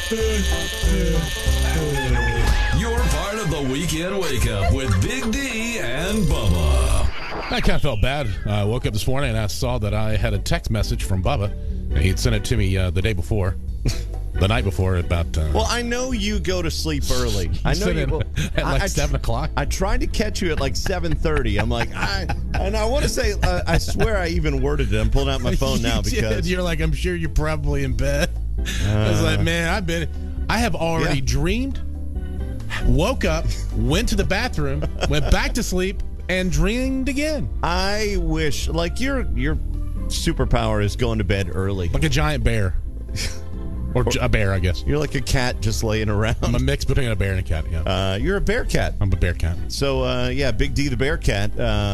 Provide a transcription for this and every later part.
You're part of the Weekend Wake Up with Big D and Bubba. I kind of felt bad. I woke up this morning and I saw that I had a text message from Bubba. He'd sent it to me the day before. The night before about... well, I know you go to sleep early. I know you at like 7 o'clock. I tried to catch you at like 7:30. I'm like, and I want to say, I swear I even worded it. I'm pulling out my phone now because... You're like, I'm sure you're probably in bed. I was like, man, I have already dreamed, woke up, went to the bathroom, went back to sleep, and dreamed again. I wish, like, your superpower is going to bed early. Like a giant bear. Or a bear, I guess. You're like a cat just laying around. I'm a mix between a bear and a cat, yeah. You're a bear cat. I'm a bear cat. So, Big D the bear cat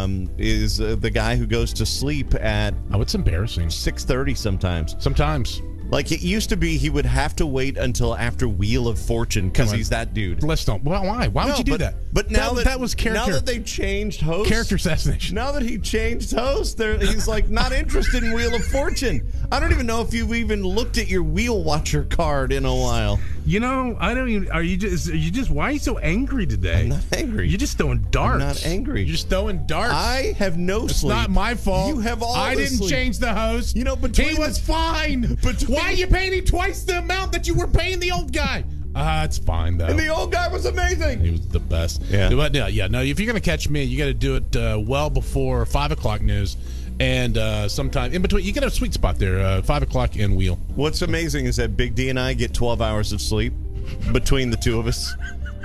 is the guy who goes to sleep at... Oh, it's embarrassing. 6:30 sometimes. Sometimes. Like, it used to be he would have to wait until after Wheel of Fortune because he's that dude. Let's don't. Well, why? Why would you do that? But now that was character. Now that they changed hosts. Character assassination. Now that he changed hosts, he's like not interested in Wheel of Fortune. I don't even know if you've even looked at your Wheel Watcher card in a while. You know, I don't even. Are you just? Why are you so angry today? I'm not angry. You're just throwing darts. I'm not angry. You're just throwing darts. I have no it's sleep. It's not my fault. You have all I the didn't sleep. change the host. You know, he was fine. Why are you paying him twice the amount that you were paying the old guy? It's fine though. And the old guy was amazing. He was the best. Yeah. But no. If you're gonna catch me, you got to do it well before 5 o'clock news. And sometime in between, you get a sweet spot there, 5 o'clock in Wheel. What's amazing is that Big D and I get 12 hours of sleep between the two of us.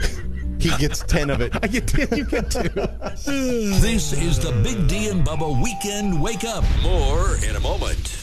He gets 10 of it. I get 10, you get 2. This is the Big D and Bubba Weekend Wake Up. More in a moment.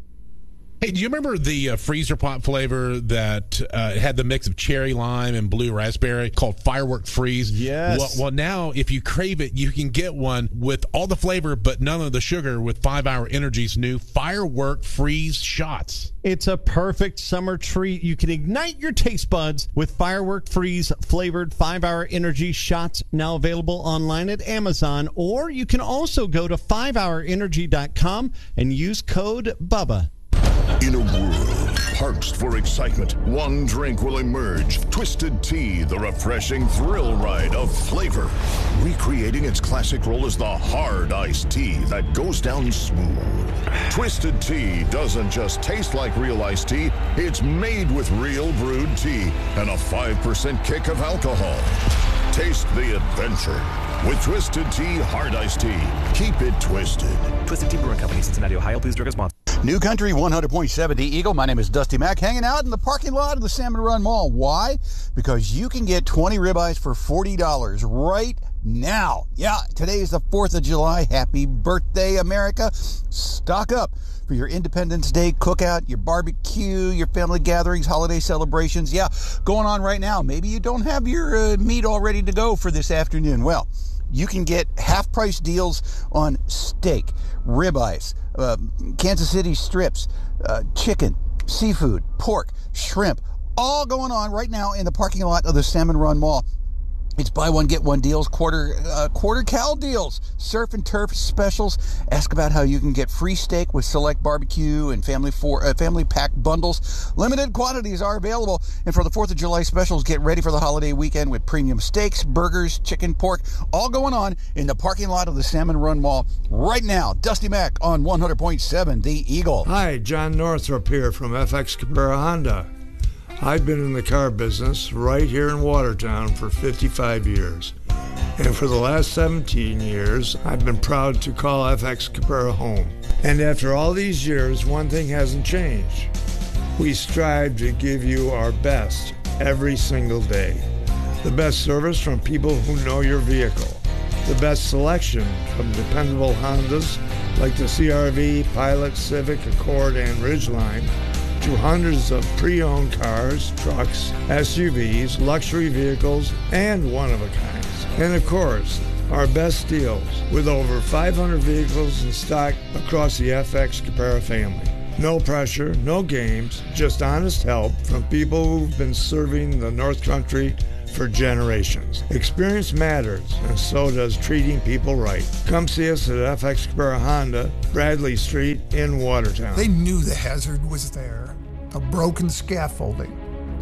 Hey, do you remember the freezer pop flavor that had the mix of cherry lime and blue raspberry called Firework Freeze? Yes. Well, now if you crave it, you can get one with all the flavor but none of the sugar with 5 Hour Energy's new Firework Freeze shots. It's a perfect summer treat. You can ignite your taste buds with Firework Freeze flavored 5 Hour Energy shots, now available online at Amazon, or you can also go to 5hourenergy.com and use code BUBBA. In a world parched for excitement, one drink will emerge. Twisted Tea, the refreshing thrill ride of flavor. Recreating its classic role as the hard iced tea that goes down smooth. Twisted Tea doesn't just taste like real iced tea, it's made with real brewed tea and a 5% kick of alcohol. Taste the adventure with Twisted Tea Hard Iced Tea. Keep it twisted. Twisted Tea Brewing Company, Cincinnati, Ohio. Please drink responsibly. New Country 100.7 The Eagle. My name is Dusty Mack, hanging out in the parking lot of the Salmon Run Mall. Why? Because you can get 20 ribeyes for $40 right now. Yeah, today is the 4th of July. Happy birthday, America. Stock up for your Independence Day cookout, your barbecue, your family gatherings, holiday celebrations. Yeah, going on right now. Maybe you don't have your meat all ready to go for this afternoon. Well, you can get half-price deals on steak, ribeyes, Kansas City strips, chicken, seafood, pork, shrimp, all going on right now in the parking lot of the Salmon Run Mall. It's buy one, get one deals, quarter cal deals, surf and turf specials. Ask about how you can get free steak with select barbecue and family pack bundles. Limited quantities are available. And for the 4th of July specials, get ready for the holiday weekend with premium steaks, burgers, chicken, pork, all going on in the parking lot of the Salmon Run Mall right now. Dusty Mack on 100.7 The Eagle. Hi, John Northrop here from FX Cabrera Honda. I've been in the car business right here in Watertown for 55 years. And for the last 17 years, I've been proud to call FX Cabrera home. And after all these years, one thing hasn't changed. We strive to give you our best every single day. The best service from people who know your vehicle. The best selection from dependable Hondas like the CR-V, Pilot, Civic, Accord, and Ridgeline, to hundreds of pre-owned cars, trucks, SUVs, luxury vehicles, and one-of-a-kinds. And of course, our best deals with over 500 vehicles in stock across the FX Cabrera family. No pressure, no games, just honest help from people who've been serving the North Country for generations. Experience matters, and so does treating people right. Come see us at FX Cabrera Honda, Bradley Street in Watertown. They knew the hazard was there. A broken scaffolding,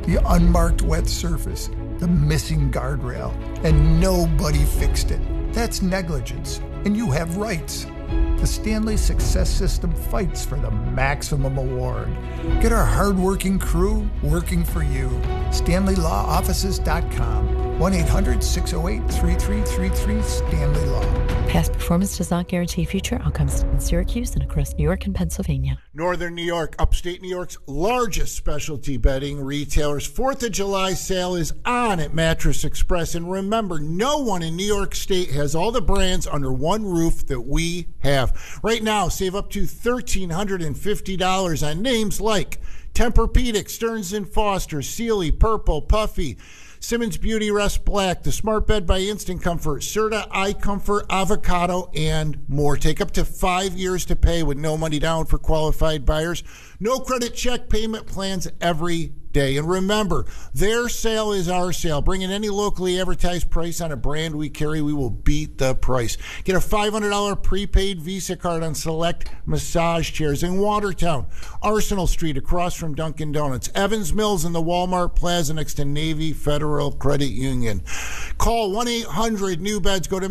the unmarked wet surface, the missing guardrail, and nobody fixed it. That's negligence, and you have rights. The Stanley Success System fights for the maximum award. Get our hardworking crew working for you. StanleyLawOffices.com. 1-800-608-3333, Stanley Law. Past performance does not guarantee future outcomes in Syracuse and across New York and Pennsylvania. Northern New York, upstate New York's largest specialty bedding retailers. 4th of July sale is on at Mattress Express. And remember, no one in New York State has all the brands under one roof that we have. Right now, save up to $1,350 on names like Tempur-Pedic, Stearns & Foster, Sealy, Purple, Puffy, Simmons Beauty Rest Black, the Smart Bed by Instant Comfort, Serta iComfort, Avocado, and more. Take up to 5 years to pay with no money down for qualified buyers. No credit check payment plans every day. And remember, their sale is our sale. Bring in any locally advertised price on a brand we carry. We will beat the price. Get a $500 prepaid Visa card on select massage chairs in Watertown, Arsenal Street across from Dunkin' Donuts, Evans Mills in the Walmart Plaza next to Navy Federal Credit Union. Call 1-800-NEW-BEDS. Go to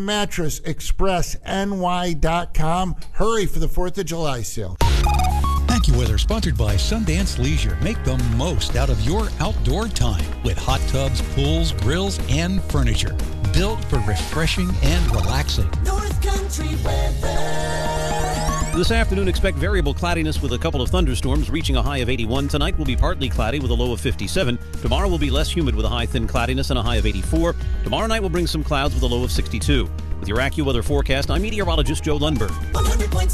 MattressExpressNY.com. Hurry for the 4th of July sale. AccuWeather, sponsored by Sundance Leisure. Make the most out of your outdoor time with hot tubs, pools, grills, and furniture. Built for refreshing and relaxing. North Country weather. This afternoon, expect variable cloudiness with a couple of thunderstorms reaching a high of 81. Tonight will be partly cloudy with a low of 57. Tomorrow will be less humid with a high thin cloudiness and a high of 84. Tomorrow night will bring some clouds with a low of 62. With your AccuWeather forecast, I'm meteorologist Joe Lundberg.